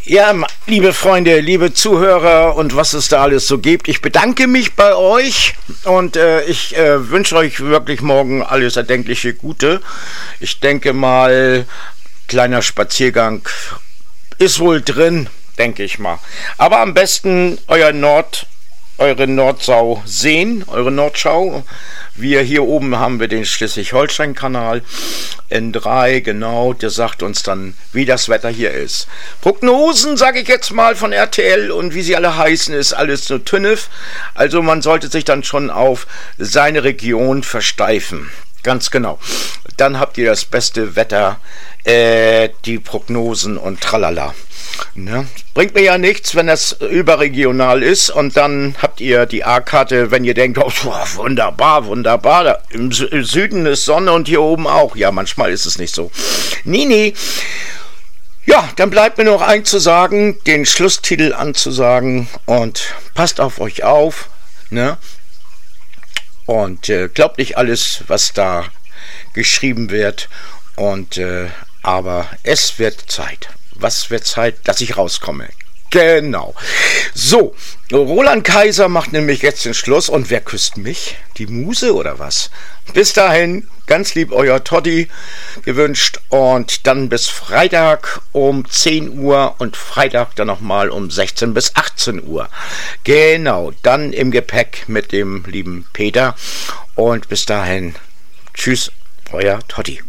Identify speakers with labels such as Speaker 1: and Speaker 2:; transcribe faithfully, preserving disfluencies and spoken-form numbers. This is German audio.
Speaker 1: Ja, liebe Freunde, liebe Zuhörer und was es da alles so gibt, ich bedanke mich bei euch und äh, ich äh, wünsche euch wirklich morgen alles erdenkliche Gute. Ich denke mal, kleiner Spaziergang ist wohl drin, denke ich mal. Aber am besten euer Nord, eure Nordsau sehen, eure Nordschau. Wir hier oben haben wir den Schleswig-Holstein-Kanal N drei, genau, der sagt uns dann, wie das Wetter hier ist. Prognosen, sage ich jetzt mal, von R T L und wie sie alle heißen, ist alles so tünnef. Also man sollte sich dann schon auf seine Region versteifen. Ganz genau. Dann habt ihr das beste Wetter, äh, die Prognosen und tralala. Ne? Bringt mir ja nichts, wenn das überregional ist und dann habt ihr die A-Karte, wenn ihr denkt, oh, wunderbar, wunderbar, da im Süden ist Sonne und hier oben auch. Ja, manchmal ist es nicht so. Nee, nee. Ja, dann bleibt mir noch eins zu sagen, den Schlusstitel anzusagen und passt auf euch auf, ne? Und äh, glaubt nicht alles, was da geschrieben wird. Und äh, aber es wird Zeit. Was wird Zeit, dass ich rauskomme? Genau. So, Roland Kaiser macht nämlich jetzt den Schluss. Und wer küsst mich? Die Muse oder was? Bis dahin, ganz lieb euer Toddy gewünscht. Und dann bis Freitag um zehn Uhr und Freitag dann nochmal um sechzehn bis achtzehn Uhr. Genau, dann im Gepäck mit dem lieben Peter. Und bis dahin, tschüss, euer Toddy.